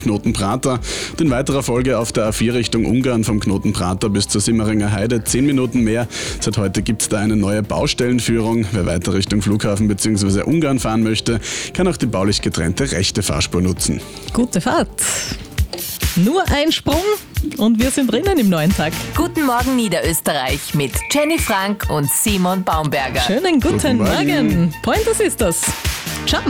Knoten Prater. Und in weiterer Folge auf der A4 Richtung Ungarn vom Knoten Prater bis zur Simmeringer Heide 10 Minuten mehr. Seit heute gibt es da eine neue Baustellenführung. Wer weiter Richtung Flughafen bzw. Ungarn fahren möchte, kann auch die baulich getrennte rechte Fahrspur nutzen. Gute Fahrt. Nur ein Sprung und wir sind drinnen im neuen Tag. Guten Morgen Niederösterreich mit Jenny Frank und Simon Baumberger. Schönen guten Morgen. Pointer Sisters.